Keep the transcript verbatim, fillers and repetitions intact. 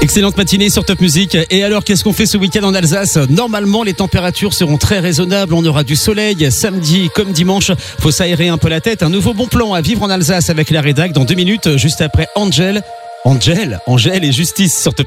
Excellente matinée sur Top Music. Et alors, qu'est-ce qu'on fait ce week-end en Alsace ? Normalement, les températures seront très raisonnables. On aura du soleil samedi comme dimanche. Faut s'aérer un peu la tête. Un nouveau bon plan à vivre en Alsace avec la rédac dans deux minutes, juste après Angel. Angel, Angel et Justice sur Top